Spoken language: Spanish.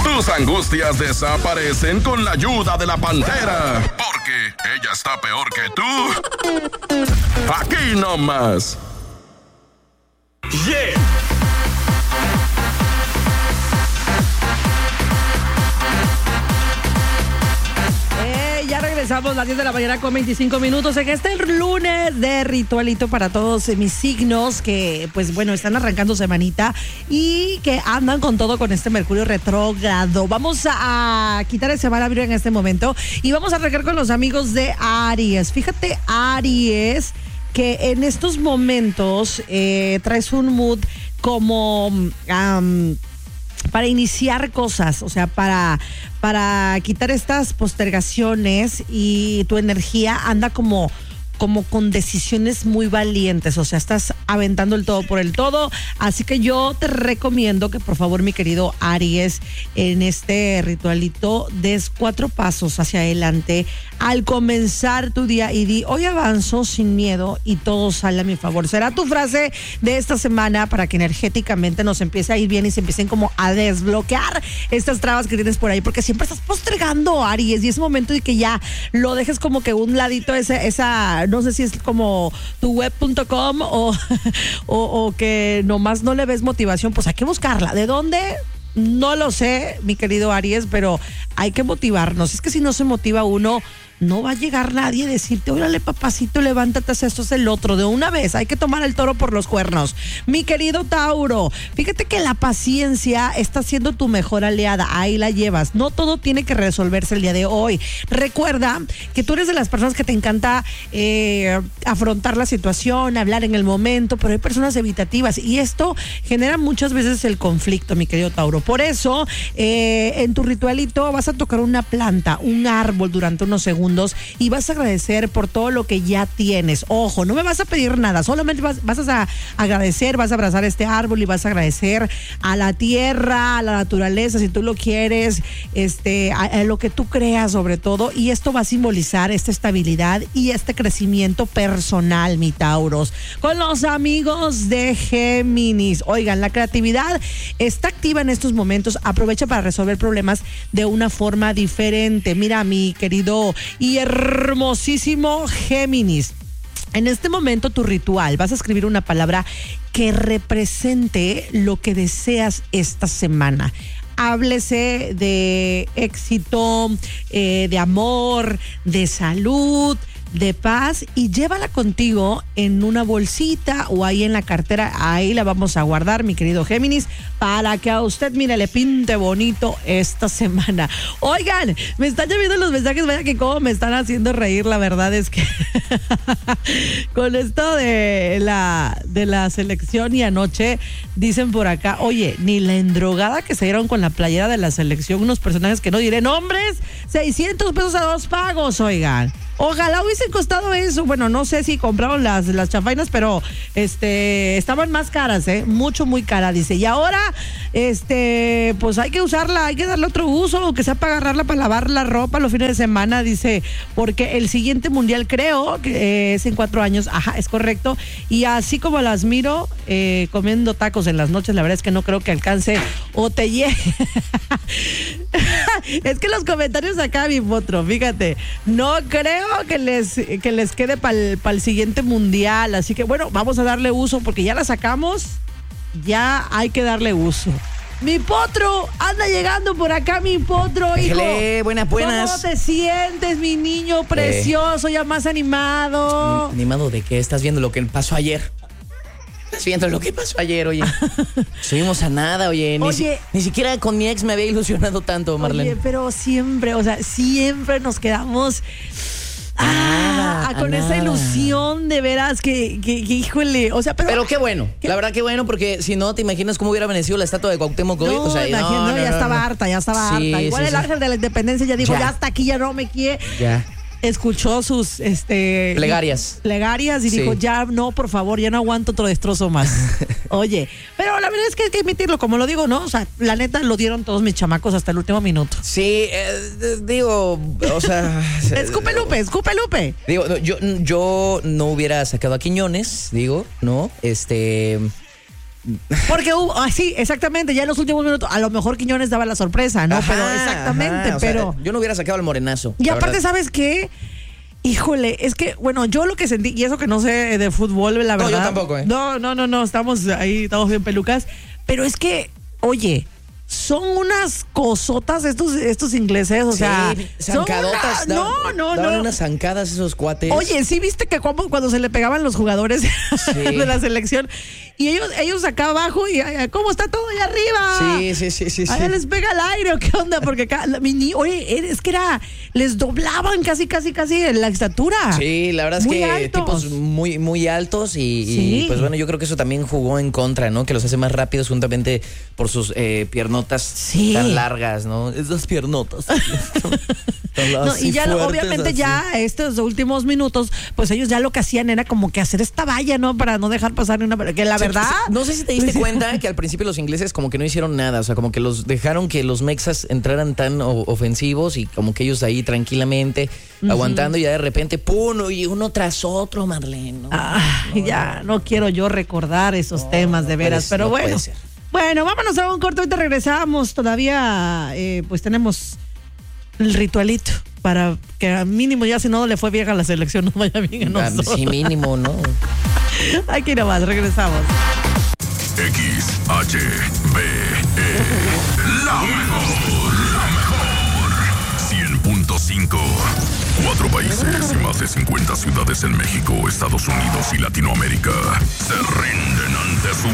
Tus angustias desaparecen con la ayuda de la Pantera. Porque ella está peor que tú. Aquí nomás. Yeah. Ya regresamos a las 10 de la mañana con 25 minutos en este lunes de ritualito para todos mis signos que, pues bueno, están arrancando semanita y que andan con todo con este Mercurio retrógrado. Vamos a quitar ese mal vibra en este momento y vamos a arrancar con los amigos de Aries. Fíjate, Aries, que en estos momentos traes un mood como para iniciar cosas, o sea, para quitar estas postergaciones, y tu energía anda como con decisiones muy valientes, o sea, estás aventando el todo por el todo, así que yo te recomiendo que por favor, mi querido Aries, en este ritualito des 4 pasos hacia adelante al comenzar tu día y di, hoy avanzo sin miedo y todo sale a mi favor. Será tu frase de esta semana para que energéticamente nos empiece a ir bien y se empiecen como a desbloquear estas trabas que tienes por ahí, porque siempre estás postergando, Aries, y es momento de que ya lo dejes como que un ladito esa no sé si es como tu web.com o que nomás no le ves motivación, pues hay que buscarla. ¿De dónde? No lo sé, mi querido Aries, pero hay que motivarnos. Es que si no se motiva uno, no va a llegar nadie a decirte, órale papacito, levántate, esto es el otro. De una vez, hay que tomar el toro por los cuernos. Mi querido Tauro, fíjate que la paciencia está siendo tu mejor aliada, ahí la llevas. No todo tiene que resolverse el día de hoy. Recuerda que tú eres de las personas que te encanta afrontar la situación, hablar en el momento, pero hay personas evitativas y esto genera muchas veces el conflicto, mi querido Tauro. Por eso, en tu ritualito vas a tocar una planta, un árbol durante unos segundos y vas a agradecer por todo lo que ya tienes. Ojo, no me vas a pedir nada, solamente vas a agradecer, vas a abrazar este árbol y vas a agradecer a la tierra, a la naturaleza, si tú lo quieres, a lo que tú creas sobre todo, y esto va a simbolizar esta estabilidad y este crecimiento personal, mi Tauros. Con los amigos de Géminis, oigan, la creatividad está activa en estos momentos, aprovecha para resolver problemas de una forma diferente. Mira, mi querido y hermosísimo Géminis, en este momento tu ritual, vas a escribir una palabra que represente lo que deseas esta semana. Háblese de éxito, de amor, de salud, de paz, y llévala contigo en una bolsita o ahí en la cartera. Ahí la vamos a guardar, mi querido Géminis, para que a usted, mire, le pinte bonito esta semana. Oigan, me están lloviendo los mensajes, vaya que cómo me están haciendo reír. La verdad es que con esto de la selección, y anoche dicen por acá, oye, ni la endrogada que se dieron con la playera de la selección, unos personajes que no diré nombres, 600 pesos a 2 pagos, oigan. Ojalá hubiesen costado eso. Bueno, no sé si compraron las chafainas, pero estaban más caras, mucho, muy cara, dice. Y ahora, pues hay que usarla, hay que darle otro uso, aunque sea para agarrarla para lavar la ropa los fines de semana, dice, porque el siguiente mundial creo que es en 4 años. Ajá, es correcto. Y así como las miro, comiendo tacos en las noches, la verdad es que no creo que alcance o te llegue. Es que los comentarios acá, mi potro, fíjate, no creo que les quede para el siguiente mundial, así que bueno, vamos a darle uso porque ya la sacamos, ya hay que darle uso. Mi potro, anda llegando por acá, mi potro, hijo. Buenas. ¿Cómo te sientes, mi niño precioso, ya más animado? ¿Animado de qué? ¿Estás viendo lo que pasó ayer? ¿Estás viendo lo que pasó ayer, oye? Estuvimos a nada, oye. Ni siquiera con mi ex me había ilusionado tanto, Marlene. Oye, pero siempre nos quedamos con esa ilusión, de veras, que híjole, o sea, pero qué bueno, la verdad, qué bueno, porque si no, te imaginas cómo hubiera avenecido la estatua de Cuauhtémoc hoy. No, ya estaba harta. Sí, igual el ángel de la independencia ya dijo, ya hasta aquí, ya no me quiere. Ya. Escuchó sus plegarias y dijo, ya no, por favor, ya no aguanto otro destrozo más. Oye, pero la verdad es que hay que admitirlo, como lo digo, ¿no? O sea, la neta lo dieron todos mis chamacos hasta el último minuto. Sí, digo, o sea... Escupe Lupe. Digo, yo no hubiera sacado a Quiñones, digo, ¿no? Porque sí, exactamente, ya en los últimos minutos, a lo mejor Quiñones daba la sorpresa, ¿no? Pero exactamente, pero... yo no hubiera sacado el morenazo. Y aparte, ¿sabes qué? Híjole, es que, bueno, yo lo que sentí, y eso que no sé de fútbol, la verdad. No, yo tampoco, ¿eh? No, estamos ahí, estamos bien pelucas. Pero es que, oye, son unas cosotas estos ingleses, o sea. Zancadotas. Daban unas zancadas esos cuates. Oye, ¿sí viste que cuando se le pegaban los jugadores de la selección? Y ellos acá abajo y ¿cómo está todo allá arriba? Sí. Allá les pega el aire, ¿o qué onda? Porque acá, oye, es que les doblaban casi la estatura. Sí, la verdad es muy que altos. tipos muy, muy altos y pues bueno, yo creo que eso también jugó en contra, ¿no? Que los hace más rápidos juntamente por sus piernotas tan largas, ¿no? Esas piernotas. No, y ya obviamente así. Ya estos últimos minutos, pues ellos ya lo que hacían era como que hacer esta valla, ¿no? Para no dejar pasar ni una... Que la verdad... No sé si te diste cuenta que al principio los ingleses como que no hicieron nada, o sea, como que los dejaron que los mexas entraran tan ofensivos y como que ellos ahí tranquilamente aguantando y ya de repente, ¡pum! Y uno tras otro, Marlene. Ya no quiero yo recordar esos temas de veras, pero bueno. Bueno, vámonos a un corto, ahorita regresamos. Todavía pues tenemos el ritualito para que a mínimo ya si no le fue bien a la selección, no vaya bien a nosotros. Sí, mínimo, ¿no? Aquí nomás, regresamos. XHBE, la mejor, 100.5. 4 países y más de 50 ciudades en México, Estados Unidos y Latinoamérica se rinden ante su